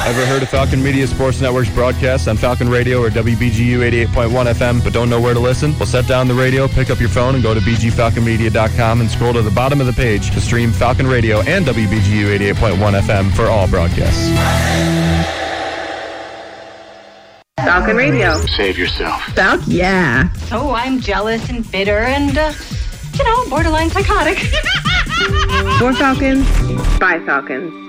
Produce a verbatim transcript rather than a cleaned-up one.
Ever heard of Falcon Media Sports Network's broadcast on Falcon Radio or W B G U eighty-eight point one F M, but don't know where to listen? Well, set down the radio, pick up your phone, and go to b g falcon media dot com and scroll to the bottom of the page to stream Falcon Radio and W B G U eighty-eight point one F M for all broadcasts. Falcon Radio. Save yourself. Falc, yeah. Oh, I'm jealous and bitter and, uh, you know, borderline psychotic. For Falcons, by Falcons.